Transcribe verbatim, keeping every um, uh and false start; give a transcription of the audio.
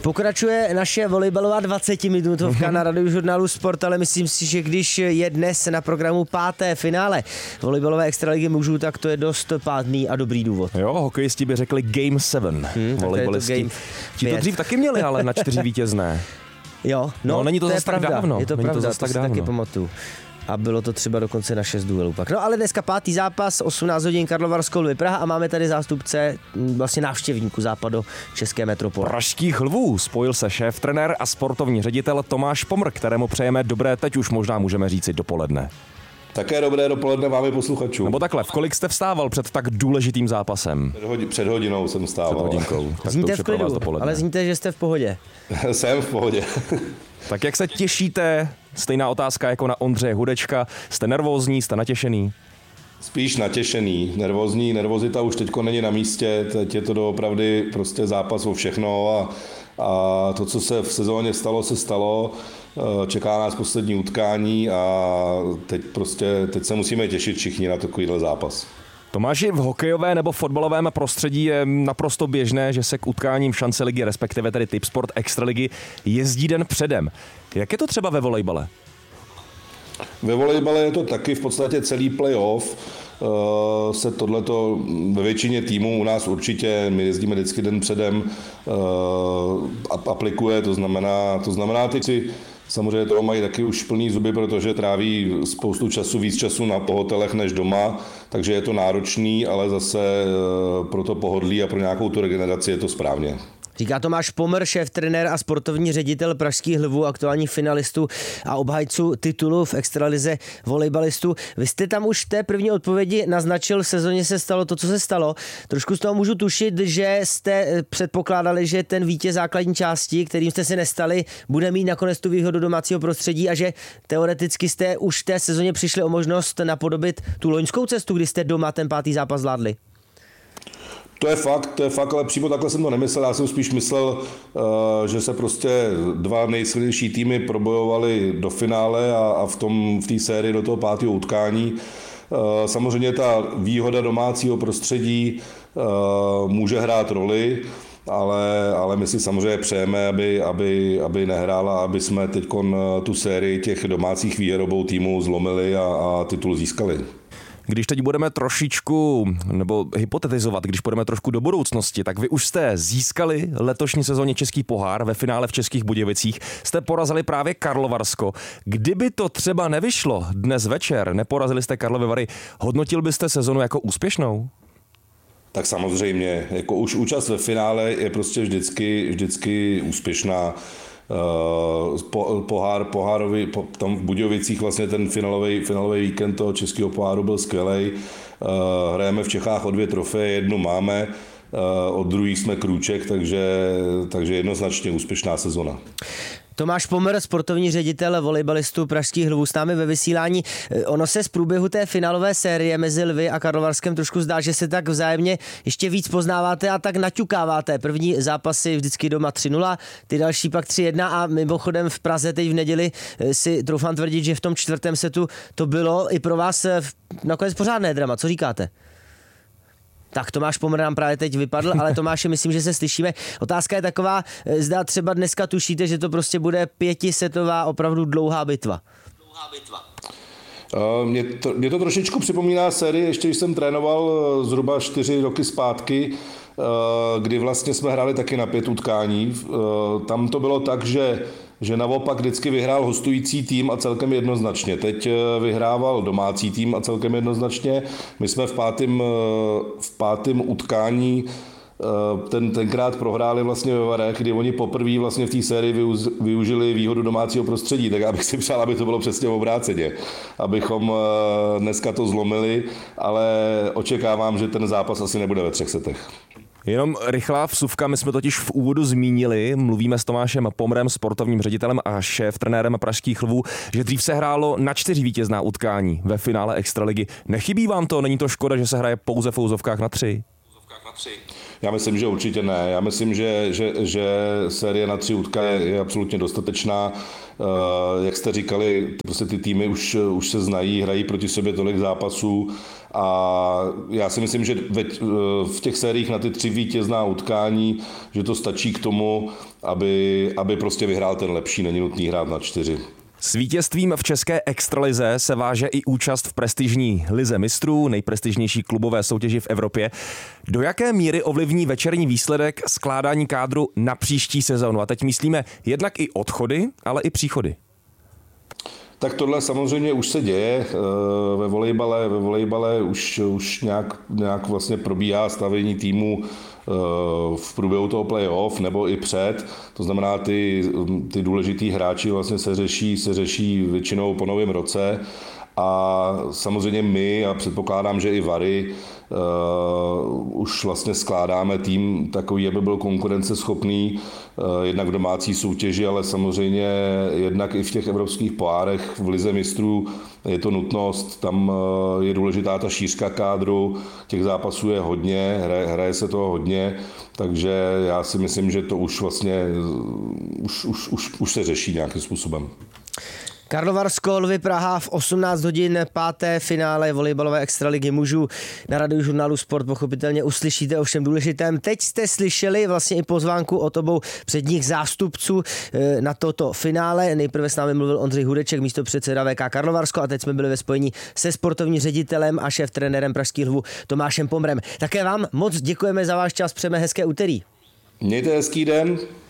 Pokračuje naše volejbalová dvacetiminutovka na Radiožurnálu Sport, ale myslím si, že když je dnes na programu páté finále volejbalové extraligy mužů, tak to je dost pádný a dobrý důvod. Jo, hokejisti by řekli Game sedm. Hmm, volejbalisti. Ti to dřív taky měli, ale na čtyři vítězné. Jo, no, no není to, to zase tak dávno. Je to není pravda, to, zase to tak si dávno. taky pamatuju. A bylo to třeba dokonce na šest duelů pak. No ale dneska pátý zápas, osmnáct hodin Karlovarsko Lvy Praha a máme tady zástupce vlastně návštěvníků západo české metropole. Pražských Lvů spojil se šéf trenér a sportovní ředitel Tomáš Pomr, kterému přejeme dobré, teď už možná můžeme říci dopoledne. Také dobré dopoledne vám i posluchačům. Nebo takhle, v kolik jste vstával před tak důležitým zápasem? Před, hodin, před hodinou jsem stával. Před hodinkou. Tak zníte v klidu, ale zníte, že jste v pohodě. Jsem v pohodě. Tak jak se těšíte? Stejná otázka jako na Ondřeje Hudečka. Jste nervózní, jste natěšený? Spíš natěšený. Nervózní, nervozita už teďko není na místě. Teď je to doopravdy prostě zápas o všechno a, a to, co se v sezóně stalo, se stalo. Čeká nás poslední utkání a teď prostě, teď se musíme těšit všichni na takovýhle zápas. Tomáši, v hokejové nebo fotbalovém prostředí je naprosto běžné, že se k utkáním šance ligy, respektive tedy Tipsport Extraligy, jezdí den předem. Jak je to třeba ve volejbale? Ve volejbale je to taky v podstatě celý playoff. Se tohleto ve většině týmů u nás určitě, my jezdíme vždycky den předem, aplikuje, to znamená, to znamená ty si samozřejmě toho mají taky už plný zuby, protože tráví spoustu času, víc času na hotelech než doma, takže je to náročný, ale zase pro to pohodlí a pro nějakou tu regeneraci je to správně. Říká Tomáš Pomr, šéf trenér a sportovní ředitel Pražských Lvů, aktuálních finalistů a obhajců titulu v extralize volejbalistů. Vy jste tam už v té první odpovědi naznačil, v sezóně se stalo to, co se stalo. Trošku z toho můžu tušit, že jste předpokládali, že ten vítěz základní části, kterým jste se nestali, bude mít nakonec tu výhodu domácího prostředí a že teoreticky jste už v té sezóně přišli o možnost napodobit tu loňskou cestu, kdy jste doma ten pátý zápas zvládli. To je fakt, to je fakt, ale přímo takhle jsem to nemyslel. Já jsem spíš myslel, že se prostě dva nejsilnější týmy probojovali do finále a, a v tom v té sérii do toho pátého utkání. Samozřejmě ta výhoda domácího prostředí může hrát roli, ale, ale my si samozřejmě přejeme, aby, aby, aby nehrála, aby jsme teď tu sérii těch domácích výher obou týmů zlomili a, a titul získali. Když teď budeme trošičku, nebo hypotetizovat, když půjdeme trošku do budoucnosti, tak vy už jste získali letošní sezóně český pohár ve finále v Českých Budějovicích. Jste porazili právě Karlovarsko. Kdyby to třeba nevyšlo dnes večer, neporazili jste Karlovy Vary, hodnotil byste sezonu jako úspěšnou? Tak samozřejmě, jako už účast ve finále je prostě vždycky, vždycky úspěšná. Po, pohár, pohárový, po, tam v Budějovicích vlastně ten finálový, finálový víkend toho českého poháru byl skvělej. Hrajeme v Čechách o dvě trofeje, jednu máme, od druhý jsme krůček, takže, takže jednoznačně úspěšná sezona. Tomáš Pomr, sportovní ředitel volejbalistů Pražských Lvů, s námi ve vysílání. Ono se z průběhu té finálové série mezi Lvy a Karlovarskem trošku zdá, že se tak vzájemně ještě víc poznáváte a tak naťukáváte. První zápasy vždycky doma tři nula, ty další pak tři jedna a mimochodem v Praze teď v neděli si troufám tvrdit, že v tom čtvrtém setu to bylo i pro vás nakonec pořádné drama. Co říkáte? Tak Tomáš Pomr nám právě teď vypadl, ale Tomáše, myslím, že se slyšíme. Otázka je taková, zda třeba dneska tušíte, že to prostě bude pětisetová opravdu dlouhá bitva. Dlouhá bitva. Mě to, mě to trošičku připomíná sérii, ještě když jsem trénoval zhruba čtyři roky zpátky, kdy vlastně jsme hráli taky na pět utkání. Tam to bylo tak, že že naopak vždycky vyhrál hostující tým a celkem jednoznačně. Teď vyhrával domácí tým a celkem jednoznačně. My jsme v pátém, v pátém utkání ten, tenkrát prohráli vlastně ve Varech, kdy oni poprvé vlastně v té sérii využili výhodu domácího prostředí. Tak já bych si přál, aby to bylo přesně obráceně. Abychom dneska to zlomili, ale očekávám, že ten zápas asi nebude ve třech setech. Jenom rychlá vsuvka, my jsme totiž v úvodu zmínili, mluvíme s Tomášem Pomrem, sportovním ředitelem a šéf trenérem Pražských Lvů, že dřív se hrálo na čtyři vítězná utkání ve finále extraligy. Nechybí vám to? Není to škoda, že se hraje pouze v úzovkách na tři? na tři? Já myslím, že určitě ne. Já myslím, že, že, že série na tři utkání je absolutně dostatečná. Uh, jak jste říkali, prostě ty týmy už, už se znají, hrají proti sobě tolik zápasů a já si myslím, že ve, v těch sériích na ty tři vítězná utkání, že to stačí k tomu, aby, aby prostě vyhrál ten lepší, není nutný hrát na čtyři. S vítězstvím v české extralize se váže i účast v prestižní lize mistrů, nejprestižnější klubové soutěži v Evropě. Do jaké míry ovlivní večerní výsledek skládání kádru na příští sezónu? A teď myslíme jednak i odchody, ale i příchody. Tak tohle samozřejmě už se děje ve volejbale, ve volejbale už, už nějak, nějak vlastně probíhá stavění týmu v průběhu toho playoff nebo i před. To znamená, ty, ty důležitý hráči vlastně se řeší, se řeší většinou po novém roce. A samozřejmě my, a předpokládám, že i Vary, uh, už vlastně skládáme tým takový, aby byl konkurenceschopný, uh, jednak v domácí soutěži, ale samozřejmě jednak i v těch evropských pohárech v lize mistrů je to nutnost, tam uh, je důležitá ta šířka kádru, těch zápasů je hodně, hraje, hraje se toho hodně, takže já si myslím, že to už vlastně uh, už, už, už, už se řeší nějakým způsobem. Karlovarsko, Lvy Praha v osmnáct hodin, páté finále volejbalové extraligy mužů. Na Radiožurnálu Sport pochopitelně uslyšíte o všem důležitém. Teď jste slyšeli vlastně i pozvánku od obou předních zástupců na toto finále. Nejprve s námi mluvil Ondřej Hudeček, místopředseda V K Karlovarsko, a teď jsme byli ve spojení se sportovním ředitelem a šéftrenérem pražských Lvů Tomášem Pomrem. Také vám moc děkujeme za váš čas, přejeme hezké úterý. Mějte hezký den.